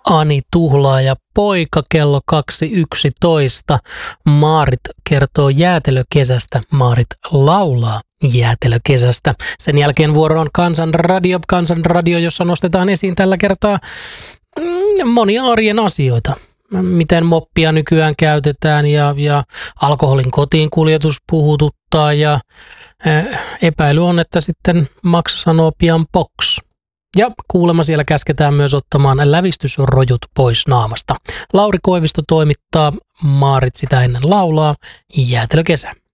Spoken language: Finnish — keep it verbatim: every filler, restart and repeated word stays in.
Ani Tuhlaaja poika kello kaksi yksitoista. Maarit kertoo jäätelökesästä. Maarit laulaa jäätelökesästä. Sen jälkeen vuoro on Kansanradio, Kansanradio, jossa nostetaan esiin tällä kertaa mm, monia arjen asioita. Miten moppia nykyään käytetään ja, ja alkoholin kotiin kuljetus puhututtaa ja äh, epäily on, että sitten Max sanoo pian box. Ja kuulemma siellä käsketään myös ottamaan lävistysrojut pois naamasta. Lauri Koivisto toimittaa, Maarit sitä ennen laulaa, jäätelökesä.